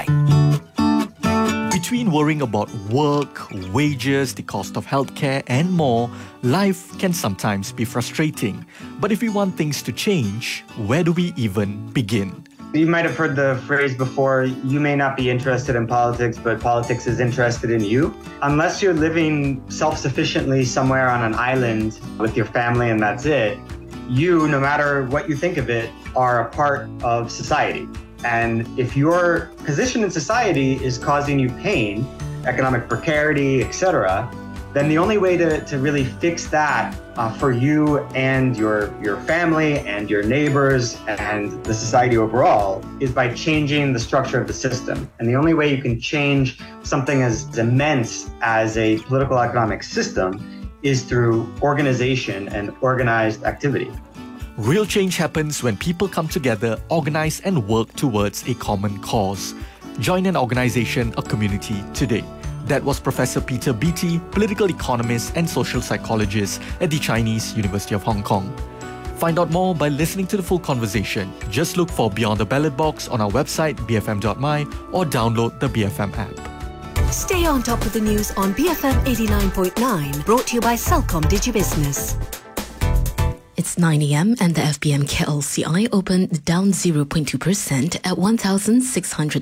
U: Between worrying about work, wages, the cost of healthcare, and more, life can sometimes be frustrating. But if we want things to change, where do we even begin?
V: You might have heard the phrase before, you may not be interested in politics, but politics is interested in you. Unless you're living self-sufficiently somewhere on an island with your family and that's it, you, no matter what you think of it, are a part of society. And if your position in society is causing you pain, economic precarity, et cetera, then the only way to, to really fix that uh, for you and your, your family and your neighbors and the society overall is by changing the structure of the system. And the only way you can change something as immense as a political economic system is through organization and organized activity.
U: Real change happens when people come together, organize and work towards a common cause. Join an organization or community today. That was Professor Peter Beattie, political economist and social psychologist at the Chinese University of Hong Kong. Find out more by listening to the full conversation. Just look for Beyond the Ballot Box on our website b f m dot m y or download the B F M app.
J: Stay on top of the news on B F M eighty-nine point nine, brought to you by Celcom DigiBusiness.
I: It's nine a.m. and the F B M K L C I opened down zero point two percent at one thousand six hundred